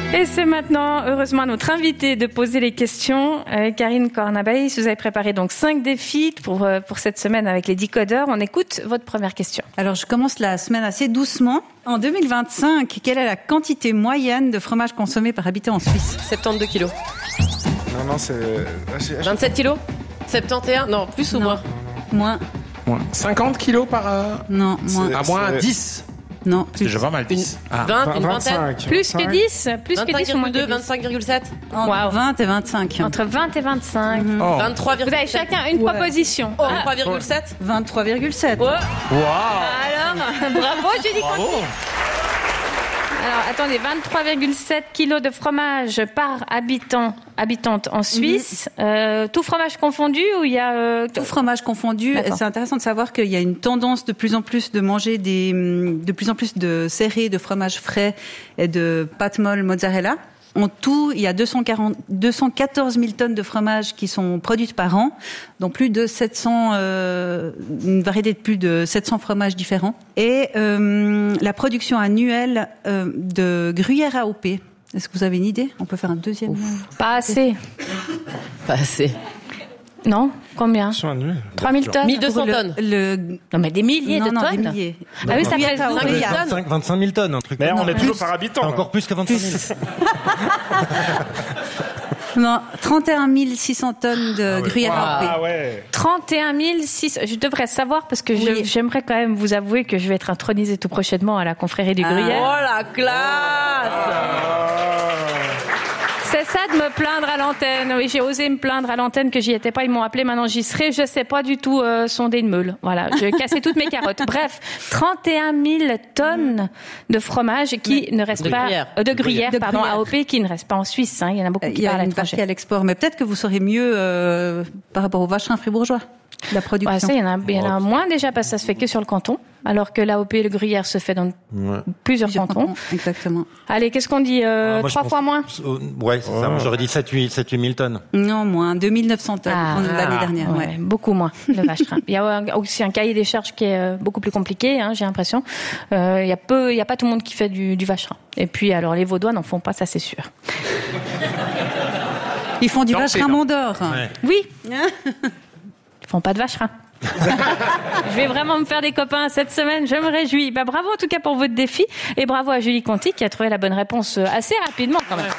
Et c'est maintenant, heureusement, à notre invité de poser les questions. Karine Cornabay, vous avez préparé donc 5 défis pour cette semaine avec les Decodeurs. On écoute votre première question. Alors, je commence la semaine assez doucement. En 2025, quelle est la quantité moyenne de fromage consommé par habitant en Suisse ? 72 kilos. Non, c'est... 27 kilos 71 ? Non, plus ou moins ? Moins. 50 kilos par... Non, moins. À moins 10. Non, C'est déjà pas mal, 10. Une vingtaine. Plus que 10 Plus que 10 ou moins que 25,2, 10 25,7 entre 20 et 25. Entre 20 et 25. 23,7 Vous avez chacun une proposition. 23,7 23,7. Ouais. Waouh. Alors, bravo Julie Conti. Alors, attendez, 23,7 kilos de fromage par habitante en Suisse. Tout fromage confondu ou il y a... Tout fromage confondu. D'accord. C'est intéressant de savoir qu'il y a une tendance de plus en plus de manger de plus en plus de serrés, de fromage frais et de pâte molle mozzarella. En tout, il y a 214 000 tonnes de fromage qui sont produites par an, dont plus de 700, une variété de plus de 700 fromages différents. Et la production annuelle de gruyère AOP, est-ce que vous avez une idée ? On peut faire un deuxième. Pas assez. Pas assez. Non ? Combien ? 3 000 tonnes 1200 tonnes. Non, mais des milliers de Non, tonnes. des milliers. Ah oui, ça Gruyère fait 5 AOP, 000 tonnes. 25 000 tonnes, un truc. Mais comme on ça. est toujours par habitant. Encore plus que 25 000. Non, 31 600 tonnes de gruyère AOP. Ah ouais. 31 600. Je devrais savoir parce que Oui. j'aimerais quand même vous avouer que je vais être intronisée tout prochainement à la confrérie du Gruyère. Oh la classe. C'est ça de me plaindre à l'antenne. Oui, j'ai osé me plaindre à l'antenne que j'y étais pas. Ils m'ont appelé, maintenant j'y serai. Je sais pas du tout sonder une meule. Voilà, je cassais toutes mes carottes. Bref, 31 000 tonnes de fromage qui ne restent pas... De gruyère, pardon, AOP, qui ne reste pas en Suisse. Hein. Il y en a beaucoup Il qui y a parlent à une l'étranger. partie à l'export, mais peut-être que vous saurez mieux par rapport au vacherin fribourgeois, la production. Ouais, ça, il y en a moins déjà parce que ça se fait que sur le canton, alors que l'AOP et le gruyère se fait dans plusieurs cantons. Exactement. Allez, qu'est-ce qu'on dit Moi, je 3 pense- fois moins Ouais, c'est ça. Moi, j'aurais dit 7 000 tonnes. Non, moins 2900 tonnes l'année dernière. Ouais, beaucoup moins, le vacherin. Il y a aussi un cahier des charges qui est beaucoup plus compliqué, hein, j'ai l'impression. Il y a pas tout le monde qui fait du vacherin. Et puis, alors, les Vaudois n'en font pas, ça c'est sûr. Ils font du Non, vacherin c'est non. Mont d'Or. Ouais. Oui. Ils font pas de vacherin. Je vais vraiment me faire des copains cette semaine, je me réjouis. Bah, bravo en tout cas pour votre défi et bravo à Julie Conti qui a trouvé la bonne réponse assez rapidement quand même.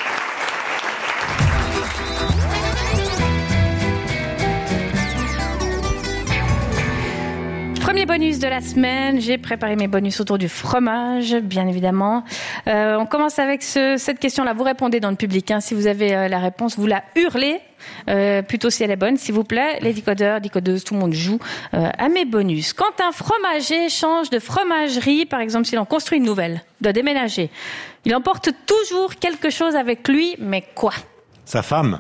Premier bonus de la semaine, j'ai préparé mes bonus autour du fromage, bien évidemment. On commence avec cette question-là. Vous répondez dans le public. Hein. Si vous avez la réponse, vous la hurlez. Plutôt si elle est bonne, s'il vous plaît. Les décodeurs, décodeuses, tout le monde joue à mes bonus. Quand un fromager change de fromagerie, par exemple s'il en construit une nouvelle, doit déménager, il emporte toujours quelque chose avec lui, mais quoi ? Sa femme.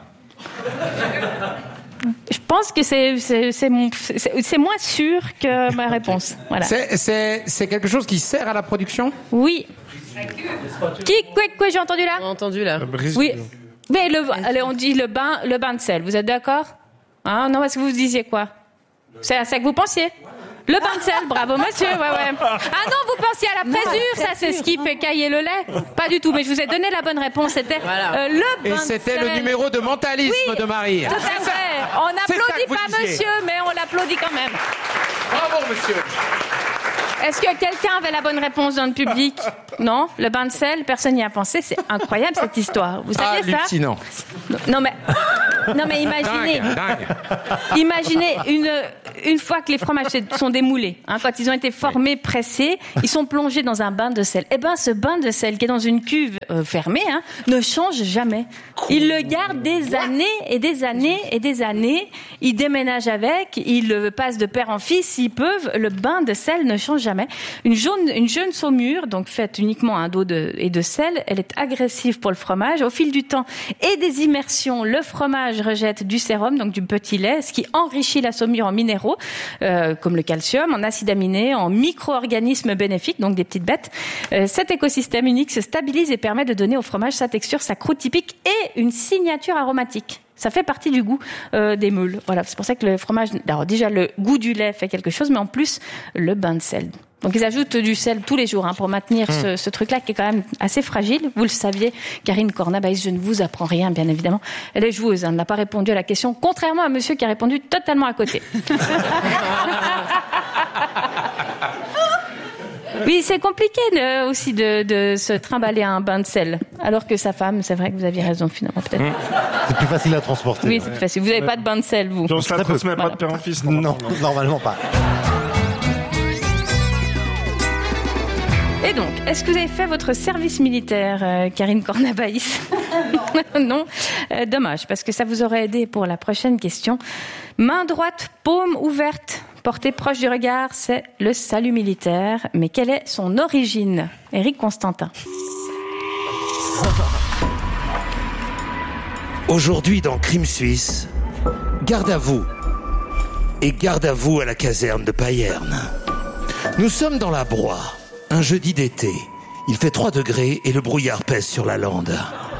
Je pense que c'est moins sûr que ma réponse. Voilà. C'est quelque chose qui sert à la production. Oui. Quoi j'ai entendu là ? On a entendu là. Oui. Mais allez, on dit le bain de sel. Vous êtes d'accord ? Hein, non, est-ce que vous disiez quoi ? C'est à ça que vous pensiez ? Le bain de sel, bravo monsieur, ouais. Ah non, vous pensiez à la présure, ça c'est ce qui fait cailler le lait. Pas du tout, mais je vous ai donné la bonne réponse, c'était Voilà. le bain Et de c'était sel. le numéro de mentalisme de Marie. Tout à fait. On C'est ça n'applaudit que vous pas disiez. monsieur, mais on l'applaudit quand même. Bravo monsieur. Est-ce que quelqu'un avait la bonne réponse dans le public ? Non ? Le bain de sel, personne n'y a pensé. C'est incroyable cette histoire. Vous saviez ça ? Hallucinant. Non mais imaginez. Dingue. Imaginez une fois que les fromages sont démoulés, hein, quand ils ont été formés, pressés, ils sont plongés dans un bain de sel. Eh ben, ce bain de sel qui est dans une cuve fermée, hein, ne change jamais. Ils le gardent des années et des années et des années. Ils déménagent avec, ils le passent de père en fils s'ils peuvent. Le bain de sel ne change jamais. Une jeune saumure, donc faite uniquement à d'eau et de sel, elle est agressive pour le fromage. Au fil du temps et des immersions, le fromage rejette du sérum, donc du petit lait, ce qui enrichit la saumure en minéraux, comme le calcium, en acides aminés, en micro-organismes bénéfiques, donc des petites bêtes. Cet écosystème unique se stabilise et permet de donner au fromage sa texture, sa croûte typique et une signature aromatique. Ça fait partie du goût des meules. Voilà, c'est pour ça que le fromage... Alors déjà, le goût du lait fait quelque chose, mais en plus, le bain de sel. Donc ils ajoutent du sel tous les jours pour maintenir ce truc-là qui est quand même assez fragile. Vous le saviez, Karine Cornabaïs, je ne vous apprends rien, bien évidemment. Elle est joueuse, elle n'a pas répondu à la question, contrairement à monsieur qui a répondu totalement à côté. Oui, c'est compliqué aussi de se trimballer un bain de sel, alors que sa femme, c'est vrai que vous aviez raison finalement, peut-être. C'est plus facile à transporter. Oui, c'est plus facile. Vous n'avez pas de bain de sel, vous. Donc ça ne transmet pas de père en fils, non. Normalement pas. Et donc, est-ce que vous avez fait votre service militaire, Karine Cornabaïs? Non. Dommage, parce que ça vous aurait aidé pour la prochaine question. Main droite, paume ouverte, portée proche du regard, c'est le salut militaire. Mais quelle est son origine? Éric Constantin. Aujourd'hui, dans Crime Suisse, garde à vous. Et garde à vous à la caserne de Payerne. Nous sommes dans la broie. Un jeudi d'été, il fait 3 degrés et le brouillard pèse sur la lande.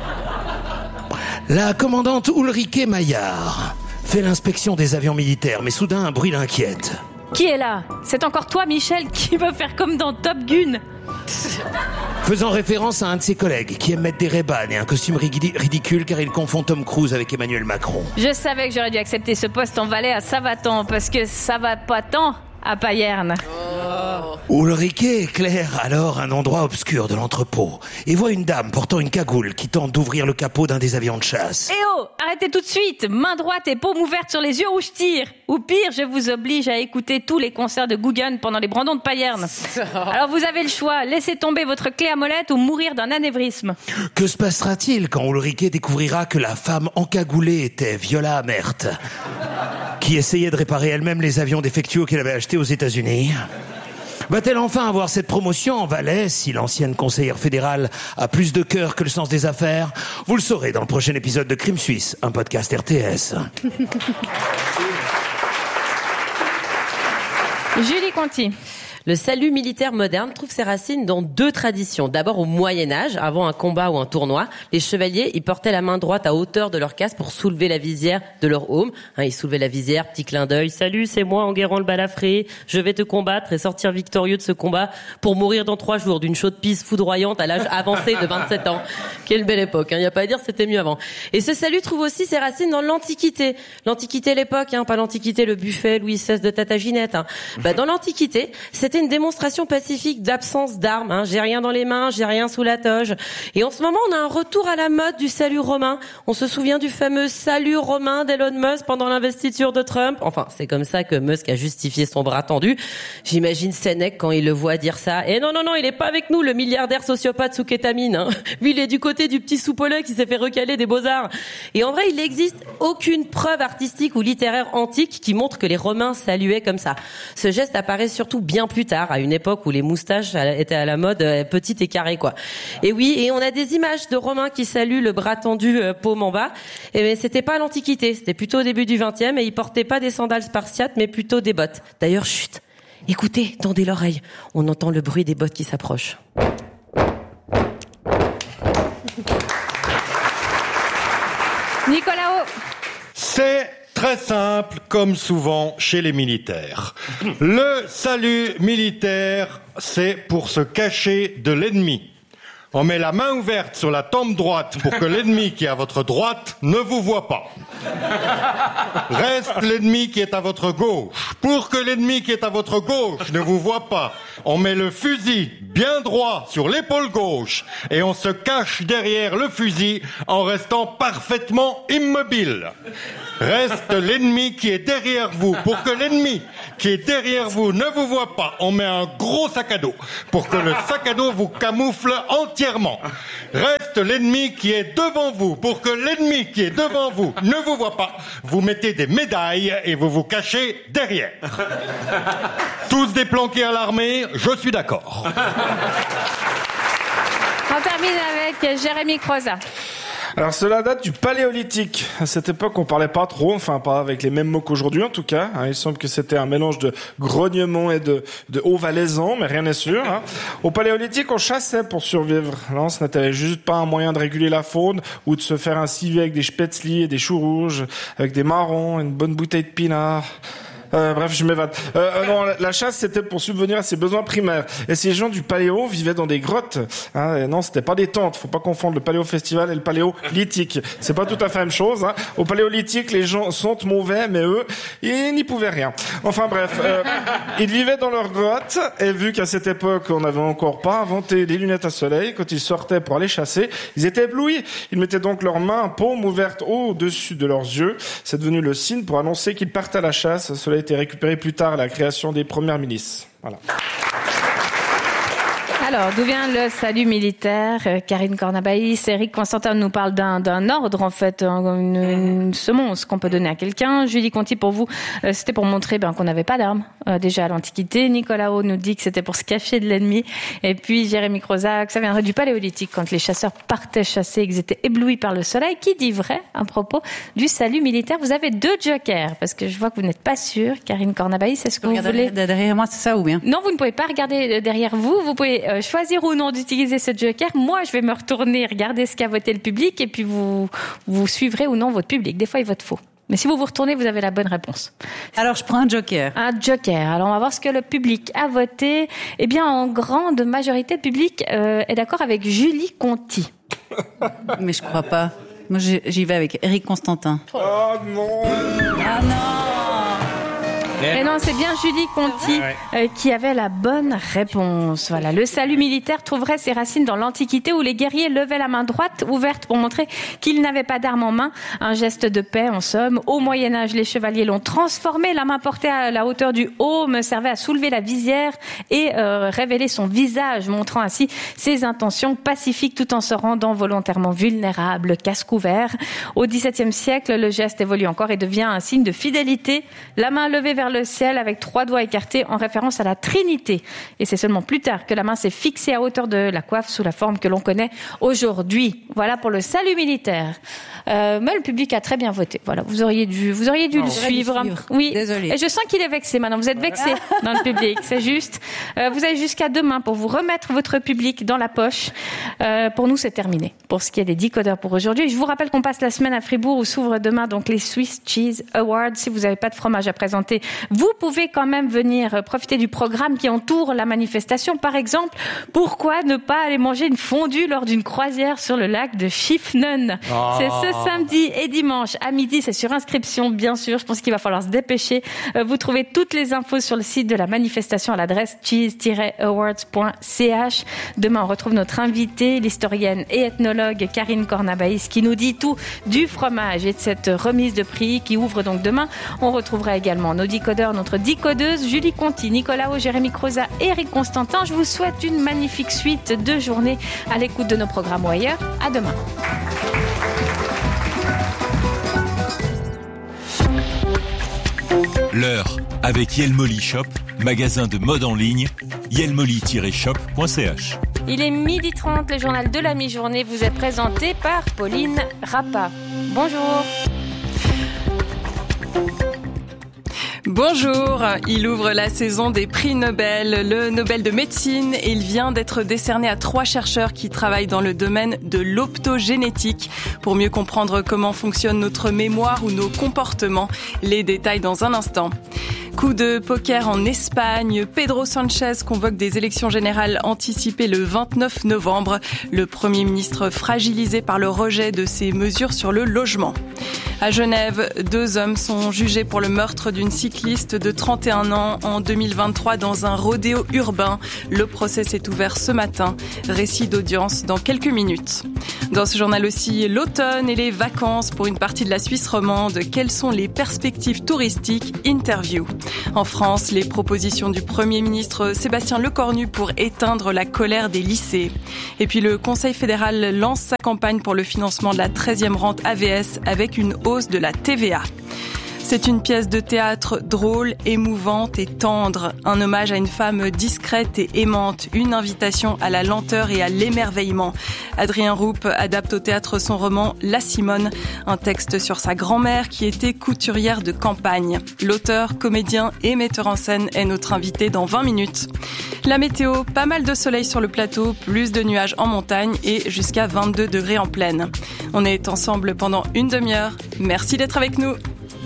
La commandante Ulrike Maillard fait l'inspection des avions militaires, mais soudain un bruit l'inquiète. Qui est là? C'est encore toi, Michel, qui veut faire comme dans Top Gun. Faisant référence à un de ses collègues qui aime mettre des Ray-Ban et un costume ridicule car il confond Tom Cruise avec Emmanuel Macron. Je savais que j'aurais dû accepter ce poste en Valais à Savatan, parce que ça va pas tant à Payerne. Ulrike éclaire alors un endroit obscur de l'entrepôt et voit une dame portant une cagoule qui tente d'ouvrir le capot d'un des avions de chasse. Eh oh, arrêtez tout de suite, main droite et paume ouverte sur les yeux ou je tire. Ou pire, je vous oblige à écouter tous les concerts de Guggen pendant les brandons de Payerne. Alors vous avez le choix, laissez tomber votre clé à molette ou mourir d'un anévrisme. Que se passera-t-il quand Ulrike découvrira que la femme encagoulée était Viola Amert, qui essayait de réparer elle-même les avions défectueux qu'elle avait achetés aux États-Unis? Va-t-elle enfin avoir cette promotion en Valais si l'ancienne conseillère fédérale a plus de cœur que le sens des affaires? Vous le saurez dans le prochain épisode de Crime Suisse, un podcast RTS. Julie Conti. Le salut militaire moderne trouve ses racines dans 2 traditions. D'abord au Moyen-Âge, avant un combat ou un tournoi, les chevaliers, ils portaient la main droite à hauteur de leur casque pour soulever la visière de leur aume. Ils soulevaient la visière, petit clin d'œil. Salut, c'est moi, Enguerrand le balafré. Je vais te combattre et sortir victorieux de ce combat pour mourir dans 3 jours d'une chaude pisse foudroyante à l'âge avancé de 27 ans. Quelle belle époque, il y a pas à dire, c'était mieux avant. Et ce salut trouve aussi ses racines dans l'Antiquité. L'Antiquité, l'époque, pas l'Antiquité, le buffet Louis XVI de Tata Ginette. Dans l'Antiquité, c'était une démonstration pacifique d'absence d'armes. J'ai rien dans les mains, j'ai rien sous la toge. Et en ce moment, on a un retour à la mode du salut romain. On se souvient du fameux salut romain d'Elon Musk pendant l'investiture de Trump. Enfin, c'est comme ça que Musk a justifié son bras tendu. J'imagine Sénèque quand il le voit dire ça. Et non, il est pas avec nous, le milliardaire sociopathe sous kétamine. Lui, il est du côté du petit soupoleux qui s'est fait recaler des beaux-arts. Et en vrai, il n'existe aucune preuve artistique ou littéraire antique qui montre que les Romains saluaient comme ça. Ce geste apparaît surtout bien plus tard, à une époque où les moustaches étaient à la mode petites et carrées, quoi. Et oui, et on a des images de Romains qui saluent le bras tendu, paume en bas. Et mais c'était pas l'Antiquité, c'était plutôt au début du XXe, et ils portaient pas des sandales spartiates, mais plutôt des bottes. D'ailleurs, chut, écoutez, tendez l'oreille, on entend le bruit des bottes qui s'approchent. Nicolas O. C'est très simple, comme souvent chez les militaires. Le salut militaire, c'est pour se cacher de l'ennemi. On met la main ouverte sur la tempe droite pour que l'ennemi qui est à votre droite ne vous voit pas. Reste l'ennemi qui est à votre gauche. Pour que l'ennemi qui est à votre gauche ne vous voit pas, on met le fusil bien droit sur l'épaule gauche et on se cache derrière le fusil en restant parfaitement immobile. Reste l'ennemi qui est derrière vous. Pour que l'ennemi qui est derrière vous ne vous voit pas, on met un gros sac à dos pour que le sac à dos vous camoufle entièrement. Reste l'ennemi qui est devant vous. Pour que l'ennemi qui est devant vous ne vous voit pas, vous mettez des médailles et vous vous cachez derrière. Tous déplanqués à l'armée, je suis d'accord. On termine avec Jérémy Croza. Alors cela date du Paléolithique. À cette époque, on parlait pas trop, enfin pas avec les mêmes mots qu'aujourd'hui en tout cas. Il semble que c'était un mélange de grognement et de haut-valaisan, mais rien n'est sûr. Au Paléolithique, on chassait pour survivre. Non, ce n'était juste pas un moyen de réguler la faune ou de se faire un civet avec des spätzli et des choux rouges, avec des marrons, une bonne bouteille de pinard. Bref, je m'évade. Non, la chasse, c'était pour subvenir à ses besoins primaires. Et ces gens du paléo vivaient dans des grottes. Et non, c'était pas des tentes. Faut pas confondre le paléo festival et le paléolithique. C'est pas tout à fait la même chose. Au paléolithique, les gens sont mauvais, mais eux, ils n'y pouvaient rien. Enfin bref, ils vivaient dans leurs grottes. Et vu qu'à cette époque, on n'avait encore pas inventé les lunettes à soleil, quand ils sortaient pour aller chasser, ils étaient éblouis. Ils mettaient donc leurs mains, paumes ouvertes au-dessus de leurs yeux. C'est devenu le signe pour annoncer qu'ils partaient à la chasse. Cela été récupéré plus tard à la création des premières milices. Voilà. Alors, d'où vient le salut militaire? Karine Cornabaïs, Eric Constantin nous parle d'un ordre, en fait, une semonce qu'on peut donner à quelqu'un. Julie Conti, pour vous, c'était pour montrer qu'on n'avait pas d'armes, déjà à l'Antiquité. Nicolas O nous dit que c'était pour se cacher de l'ennemi. Et puis, Jérémy Crozac, ça viendrait du Paléolithique, quand les chasseurs partaient chasser et qu'ils étaient éblouis par le soleil. Qui dit vrai à propos du salut militaire? Vous avez 2 jokers, parce que je vois que vous n'êtes pas sûr. Karine Cornabaïs, est-ce que vous voulez... Derrière moi, c'est ça ou bien? Non, vous ne pouvez pas regarder derrière vous. Vous pouvez choisir ou non d'utiliser ce joker. Moi, je vais me retourner, regarder ce qu'a voté le public et puis vous suivrez ou non votre public. Des fois, il vote faux. Mais si vous vous retournez, vous avez la bonne réponse. Alors, je prends un joker. Un joker. Alors, on va voir ce que le public a voté. Eh bien, en grande majorité, le public est d'accord avec Julie Conti. Mais je crois pas. Moi, j'y vais avec Eric Constantin. Oh non! Ah non! Et non, c'est bien Julie Conti qui avait la bonne réponse. Voilà, le salut militaire trouverait ses racines dans l'Antiquité où les guerriers levaient la main droite ouverte pour montrer qu'ils n'avaient pas d'armes en main. Un geste de paix, en somme. Au Moyen-Âge, les chevaliers l'ont transformé. La main portée à la hauteur du aume servait à soulever la visière et révéler son visage, montrant ainsi ses intentions pacifiques tout en se rendant volontairement vulnérable, casse couvert. Au XVIIe siècle, le geste évolue encore et devient un signe de fidélité. La main levée vers le ciel avec 3 doigts écartés en référence à la Trinité. Et c'est seulement plus tard que la main s'est fixée à hauteur de la coiffe sous la forme que l'on connaît aujourd'hui. Voilà pour le salut militaire. Mais le public a très bien voté. Voilà, vous auriez dû le suivre. Oui. Désolée. Et je sens qu'il est vexé maintenant. Vous êtes vexé dans le public, c'est juste. Vous avez jusqu'à demain pour vous remettre votre public dans la poche. Pour nous, c'est terminé. Pour ce qui est des 10 codeurs pour aujourd'hui. Je vous rappelle qu'on passe la semaine à Fribourg où s'ouvrent demain donc les Swiss Cheese Awards. Si vous n'avez pas de fromage à présenter, vous pouvez quand même venir profiter du programme qui entoure la manifestation. Par exemple, pourquoi ne pas aller manger une fondue lors d'une croisière sur le lac de Schiffnen? C'est ce samedi et dimanche à midi. C'est sur inscription, bien sûr. Je pense qu'il va falloir se dépêcher. Vous trouvez toutes les infos sur le site de la manifestation à l'adresse cheese-awards.ch. Demain, on retrouve notre invitée, l'historienne et ethnologue Karine Cornabaïs, qui nous dit tout du fromage et de cette remise de prix qui ouvre donc demain. On retrouvera également nos 10 codeurs, notre 10 codeuse, Julie Conti, Nicolas O, Jérémy Croza et Eric Constantin. Je vous souhaite une magnifique suite de journées à l'écoute de nos programmes ou ailleurs. À demain. L'heure avec Yelmoli Shop, magasin de mode en ligne, yelmoli-shop.ch. Il est 12h30, le journal de la mi-journée vous est présenté par Pauline Rappa. Bonjour. Bonjour, il ouvre la saison des prix Nobel, le Nobel de médecine, et il vient d'être décerné à 3 chercheurs qui travaillent dans le domaine de l'optogénétique pour mieux comprendre comment fonctionne notre mémoire ou nos comportements. Les détails dans un instant. Coup de poker en Espagne, Pedro Sanchez convoque des élections générales anticipées le 29 novembre. Le Premier ministre fragilisé par le rejet de ses mesures sur le logement. À Genève, 2 hommes sont jugés pour le meurtre d'une cycliste de 31 ans en 2023 dans un rodéo urbain. Le procès s'est ouvert ce matin. Récit d'audience dans quelques minutes. Dans ce journal aussi, l'automne et les vacances pour une partie de la Suisse romande. Quelles sont les perspectives touristiques? Interview. En France, les propositions du Premier ministre Sébastien Lecornu pour éteindre la colère des lycées. Et puis le Conseil fédéral lance sa campagne pour le financement de la 13e rente AVS avec une hausse de la TVA. C'est une pièce de théâtre drôle, émouvante et tendre. Un hommage à une femme discrète et aimante. Une invitation à la lenteur et à l'émerveillement. Adrien Roupe adapte au théâtre son roman La Simone, un texte sur sa grand-mère qui était couturière de campagne. L'auteur, comédien et metteur en scène est notre invité dans 20 minutes. La météo, pas mal de soleil sur le plateau, plus de nuages en montagne et jusqu'à 22 degrés en plaine. On est ensemble pendant une demi-heure. Merci d'être avec nous.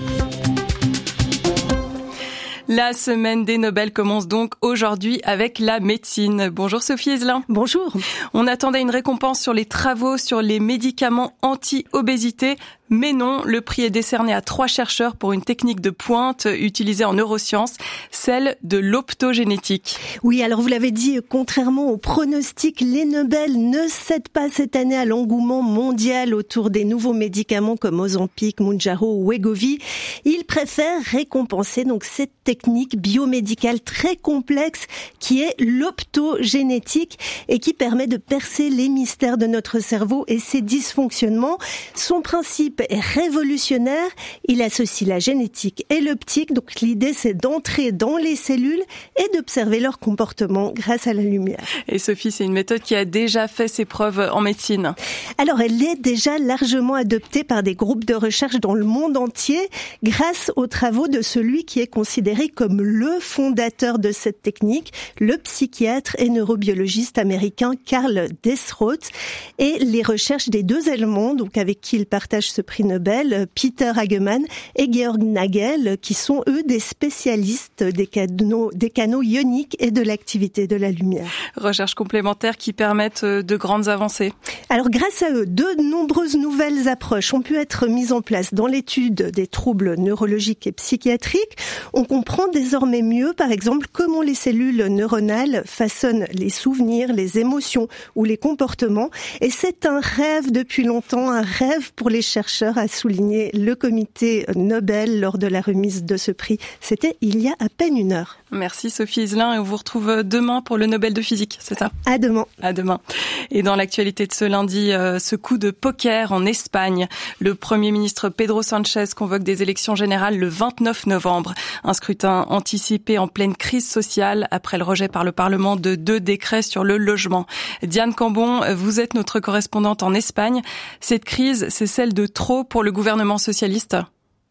La semaine des Nobel commence donc aujourd'hui avec la médecine. Bonjour Sophie Ezelin. Bonjour. On attendait une récompense sur les travaux sur les médicaments anti-obésité. Mais non, le prix est décerné à 3 chercheurs pour une technique de pointe utilisée en neurosciences, celle de l'optogénétique. Oui, alors vous l'avez dit, contrairement aux pronostics, les Nobel ne cèdent pas cette année à l'engouement mondial autour des nouveaux médicaments comme Ozempic, Mounjaro ou Wegovy. Ils préfèrent récompenser donc cette technique biomédicale très complexe qui est l'optogénétique et qui permet de percer les mystères de notre cerveau et ses dysfonctionnements. Son principe est révolutionnaire, il associe la génétique et l'optique, donc l'idée c'est d'entrer dans les cellules et d'observer leur comportement grâce à la lumière. Et Sophie, c'est une méthode qui a déjà fait ses preuves en médecine. Alors elle est déjà largement adoptée par des groupes de recherche dans le monde entier grâce aux travaux de celui qui est considéré comme le fondateur de cette technique, le psychiatre et neurobiologiste américain Karl Deßroth, et les recherches des 2 Allemands, donc avec qui il partage ce prix Nobel, Peter Hagemann et Georg Nagel, qui sont eux des spécialistes des canaux ioniques et de l'activité de la lumière. Recherches complémentaires qui permettent de grandes avancées. Alors grâce à eux, de nombreuses nouvelles approches ont pu être mises en place dans l'étude des troubles neurologiques et psychiatriques. On comprend désormais mieux, par exemple, comment les cellules neuronales façonnent les souvenirs, les émotions ou les comportements. Et c'est un rêve depuis longtemps, un rêve pour les chercheurs, a souligné le comité Nobel lors de la remise de ce prix. C'était il y a à peine 1 heure. Merci Sophie Ezelin et on vous retrouve demain pour le Nobel de physique, c'est ça ? À demain. À demain. Et dans l'actualité de ce lundi, ce coup de poker en Espagne. Le Premier ministre Pedro Sánchez convoque des élections générales le 29 novembre. Un scrutin anticipé en pleine crise sociale après le rejet par le Parlement de 2 décrets sur le logement. Diane Cambon, vous êtes notre correspondante en Espagne. Cette crise, c'est celle de trop pour le gouvernement socialiste ?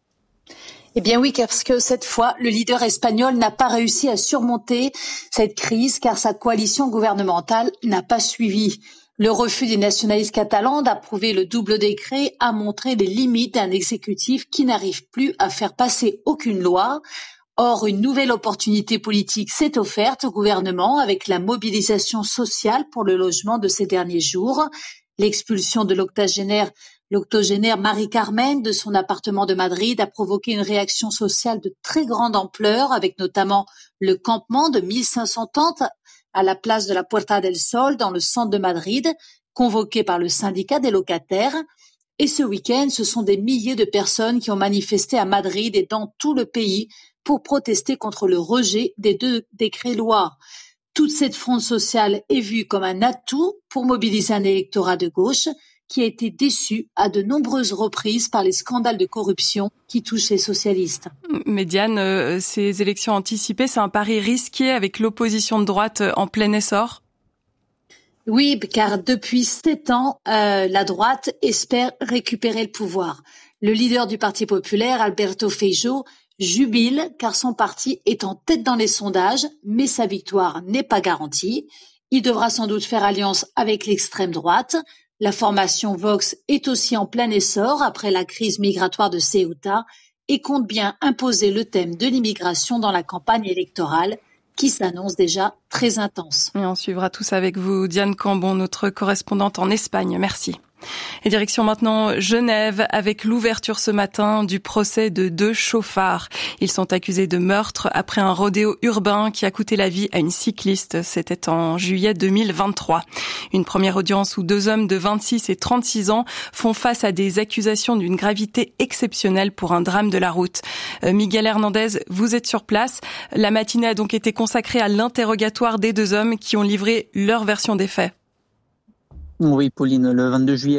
Eh bien oui, parce que cette fois, le leader espagnol n'a pas réussi à surmonter cette crise car sa coalition gouvernementale n'a pas suivi. Le refus des nationalistes catalans d'approuver le double décret a montré les limites d'un exécutif qui n'arrive plus à faire passer aucune loi. Or, une nouvelle opportunité politique s'est offerte au gouvernement avec la mobilisation sociale pour le logement de ces derniers jours. L'expulsion de l'octogénaire Marie-Carmen de son appartement de Madrid a provoqué une réaction sociale de très grande ampleur, avec notamment le campement de 1500 tentes à la place de la Puerta del Sol dans le centre de Madrid, convoqué par le syndicat des locataires. Et ce week-end, ce sont des milliers de personnes qui ont manifesté à Madrid et dans tout le pays pour protester contre le rejet des 2 décrets-lois. Toute cette fronde sociale est vue comme un atout pour mobiliser un électorat de gauche qui a été déçu à de nombreuses reprises par les scandales de corruption qui touchent les socialistes. Mais Diane, ces élections anticipées, c'est un pari risqué avec l'opposition de droite en plein essor ? Oui, car depuis 7 ans, la droite espère récupérer le pouvoir. Le leader du Parti populaire, Alberto Feijóo, jubile car son parti est en tête dans les sondages, mais sa victoire n'est pas garantie. Il devra sans doute faire alliance avec l'extrême droite. La formation Vox est aussi en plein essor après la crise migratoire de Ceuta et compte bien imposer le thème de l'immigration dans la campagne électorale qui s'annonce déjà très intense. Et on suivra tout ça avec vous, Diane Cambon, notre correspondante en Espagne. Merci. Et direction maintenant Genève avec l'ouverture ce matin du procès de 2 chauffards. Ils sont accusés de meurtre après un rodéo urbain qui a coûté la vie à une cycliste. C'était en juillet 2023. Une première audience où 2 hommes de 26 et 36 ans font face à des accusations d'une gravité exceptionnelle pour un drame de la route. Miguel Hernandez, vous êtes sur place. La matinée a donc été consacrée à l'interrogatoire des 2 hommes qui ont livré leur version des faits. Oui, Pauline, le 22 juillet